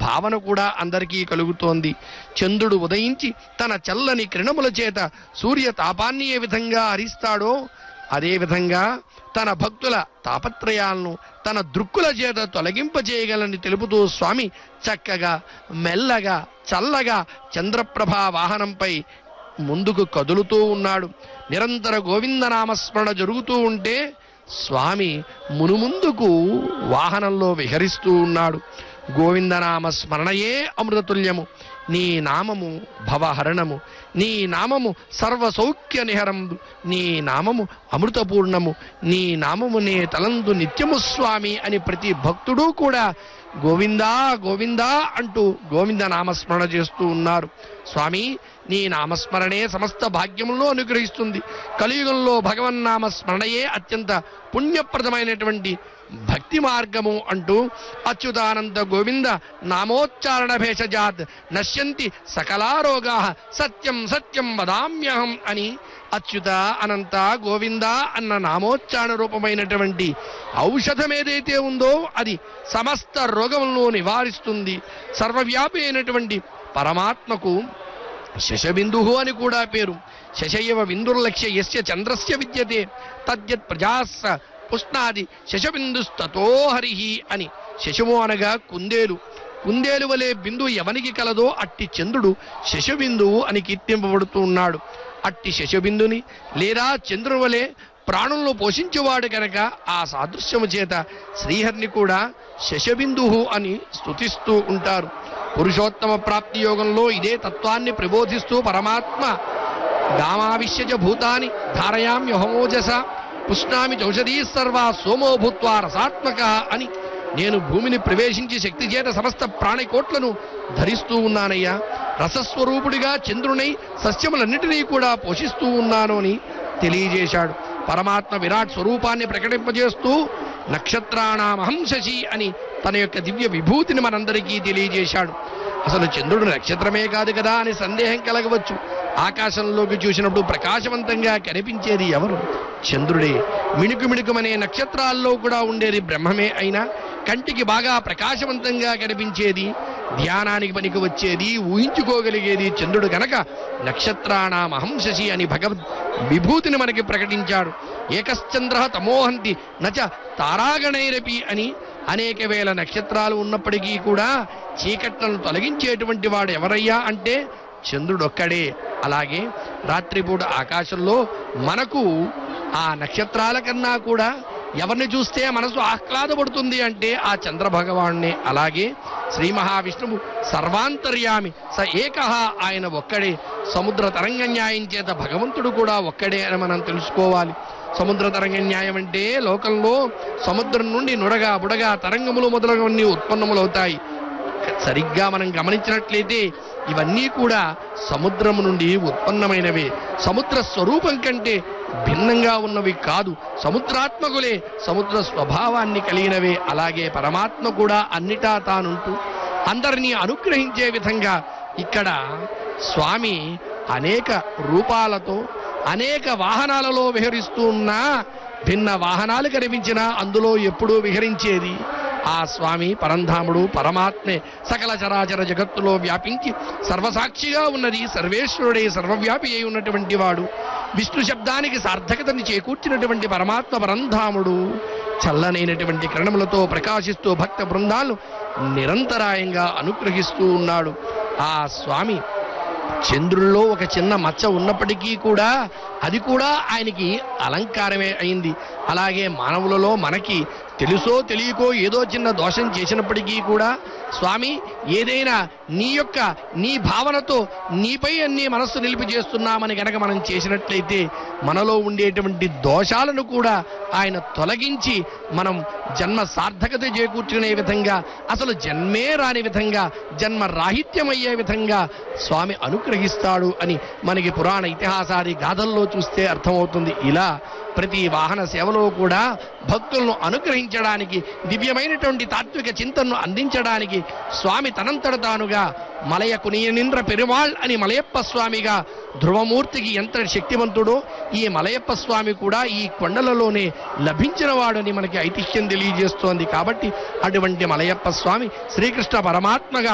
భావన కూడా అందరికీ కలుగుతోంది. చంద్రుడు ఉదయించి తన చల్లని కిరణముల చేత సూర్య తాపాన్ని ఏ విధంగా హరిస్తాడో అదేవిధంగా తన భక్తుల తాపత్రయాలను తన దృక్కుల చేత తొలగింపజేయగలని తెలుపుతూ స్వామి చక్కగా మెల్లగా చల్లగా చంద్రప్రభా వాహనంపై ముందుకు కదులుతూ ఉన్నాడు. నిరంతర గోవిందనామస్మరణ జరుగుతూ ఉంటే స్వామి మునుముందుకు వాహనంలో విహరిస్తూ ఉన్నాడు. గోవిందనామ స్మరణయే అమృతతుల్యము, నీ నామము భవహరణము, నీ నామము సర్వసౌఖ్య నిహరము, నీ నామము అమృతపూర్ణము, నీ నామము నే తలందు నిత్యము స్వామి అని ప్రతి భక్తుడు కూడా గోవిందా గోవిందా అంటూ గోవింద నామస్మరణ చేస్తూ ఉన్నారు. స్వామి, నీ నామస్మరణే సమస్త భాగ్యములను అనుగ్రహిస్తుంది. కలియుగంలో భగవన్నామ స్మరణయే అత్యంత పుణ్యప్రదమైనటువంటి భక్తి మార్గము అంటూ అచ్యుతానంద గోవింద నామోచ్చారణ భేషజాత్ నశ్యంతి సకలారోగా సత్యం సత్యం వదామ్యహం అని అచ్యుత అనంత గోవింద అన్న నామోచ్చారణ రూపమైనటువంటి ఔషధం ఏదైతే ఉందో అది సమస్త రోగములను నివారిస్తుంది. సర్వవ్యాపి అయినటువంటి పరమాత్మకు శశబిందు అని కూడా పేరు. శశయవ బిందుర్లక్ష్య యస్య చంద్రస్య విద్యతే తద్యత్ ప్రజాస్స పుష్ణాది శశబిందుస్తతో హరిహి అని. శశము అనగా కుందేలు. కుందేలు వలె బిందు ఎవనికి కలదో అట్టి చంద్రుడు శశబిందువు అని కీర్తింపబడుతూ ఉన్నాడు. అట్టి శశబిందుని లేదా చంద్రుని వలె ప్రాణులను పోషించేవాడు కనుక ఆ సాదృశ్యము చేత శ్రీహరిని కూడా శశబిందువు అని స్తుతిస్తూ ఉంటారు. పురుషోత్తమ ప్రాప్తి యోగంలో ఇదే తత్వాన్ని ప్రబోధిస్తూ పరమాత్మ గామావిశ్యజ భూతాని ధారయామ్యహమోజస పుష్ణామి చౌషధీ సర్వా సోమో భూత్వా రసాత్మక అని, నేను భూమిని ప్రవేశించి శక్తి చేత సమస్త ప్రాణికోట్లను ధరిస్తూ ఉన్నానయ్యా, రసస్వరూపుడిగా చంద్రునై సస్యములన్నిటినీ కూడా పోషిస్తూ ఉన్నాను అని తెలియజేశాడు. పరమాత్మ విరాట్ స్వరూపాన్ని ప్రకటింపజేస్తూ నక్షత్రాణామహం శశి అని తన యొక్క దివ్య విభూతిని మనందరికీ తెలియజేశాడు. అసలు చంద్రుడు నక్షత్రమే కాదు కదా అని సందేహం కలగవచ్చు. ఆకాశంలోకి చూసినప్పుడు ప్రకాశవంతంగా కనిపించేది ఎవరు? చంద్రుడే. మిణుకు మిణుకుమనే నక్షత్రాల్లో కూడా ఉండేది బ్రహ్మమే అయినా కంటికి బాగా ప్రకాశవంతంగా కనిపించేది, ధ్యానానికి పనికి వచ్చేది, ఊహించుకోగలిగేది చంద్రుడు కనుక నక్షత్రాణామహం శశి అని భగవద్ విభూతిని మనకి ప్రకటించాడు. ఏకశ్చంద్ర తమోహంతి నచ తారాగణైరపి అని అనేక వేల నక్షత్రాలు ఉన్నప్పటికీ కూడా చీకట్లను తొలగించేటువంటి వాడు ఎవరయ్యా అంటే చంద్రుడొక్కడే. అలాగే రాత్రిపూట ఆకాశంలో మనకు ఆ నక్షత్రాల కన్నా కూడా ఎవరిని చూస్తే మనసు ఆహ్లాదపడుతుంది అంటే ఆ చంద్ర భగవాన్నే. అలాగే శ్రీ మహావిష్ణువు సర్వాంతర్యామి స ఏకః, ఆయన ఒక్కడే. సముద్ర తరంగ న్యాయం చేత భగవంతుడు కూడా ఒక్కడే అని మనం తెలుసుకోవాలి. సముద్ర తరంగ న్యాయం అంటే లోకంలో సముద్రం నుండి నుడగా బుడగా తరంగములు మొదలగువన్నీ ఉత్పన్నములవుతాయి. సరిగ్గా మనం గమనించినట్లయితే ఇవన్నీ కూడా సముద్రము నుండి ఉత్పన్నమైనవే, సముద్ర స్వరూపం కంటే భిన్నంగా ఉన్నవి కాదు. సముద్రాత్మకులే, సముద్ర స్వభావాన్ని కలిగినవే. అలాగే పరమాత్మ కూడా అన్నిటా తానుంటూ అందరినీ అనుగ్రహించే విధంగా ఇక్కడ స్వామి అనేక రూపాలతో అనేక వాహనాలలో విహరిస్తూ ఉన్నా భిన్న వాహనాలు కనిపించినా అందులో ఎప్పుడూ విహరించేది ఆ స్వామి పరంధాముడు పరమాత్మే. సకల చరాచర జగత్తులో వ్యాపించి సర్వసాక్షిగా ఉన్నది సర్వేశ్వరుడే, సర్వవ్యాపి అయి ఉన్నటువంటి వాడు. విష్ణు శబ్దానికి సార్థకతని చేకూర్చినటువంటి పరమాత్మ పరంధాముడు చల్లనైనటువంటి కిరణములతో ప్రకాశిస్తూ భక్త బృందాలు నిరంతరాయంగా అనుగ్రహిస్తూ ఉన్నాడు. ఆ స్వామి చంద్రుల్లో ఒక చిన్న మచ్చ ఉన్నప్పటికీ కూడా అది కూడా ఆయనకి అలంకారమే అయింది. అలాగే మానవులలో మనకి తెలుసో తెలియకో ఏదో చిన్న దోషం చేసినప్పటికీ కూడా స్వామి ఏదైనా నీ భావనతో నీపై అన్ని మనస్సు నిలిపి చేస్తున్నామని గనక మనం చేసినట్లయితే మనలో ఉండేటువంటి దోషాలను కూడా ఆయన తొలగించి మనం జన్మ సార్థకత చేకూర్చుకునే విధంగా, అసలు జన్మే రాని విధంగా, జన్మ రాహిత్యమయ్యే విధంగా స్వామి అనుగ్రహిస్తాడు అని మనకి పురాణ ఇతిహాసాది గాథల్లో చూస్తే అర్థమవుతుంది. ఇలా ప్రతి వాహన సేవలో కూడా భక్తులను అనుగ్రహించడానికి, దివ్యమైనటువంటి తాత్విక చింతనను అందించడానికి స్వామి తనంతట తానుగా మలయ కునియనింద్ర పెరుమాళ్ అని మలయప్ప స్వామిగా ధ్రువమూర్తికి ఎంత శక్తివంతుడో ఈ మలయప్ప స్వామి కూడా ఈ కొండలలోనే లభించిన వాడని మనకి ఐతిహ్యం తెలియజేస్తోంది. కాబట్టి అటువంటి మలయప్ప స్వామి శ్రీకృష్ణ పరమాత్మగా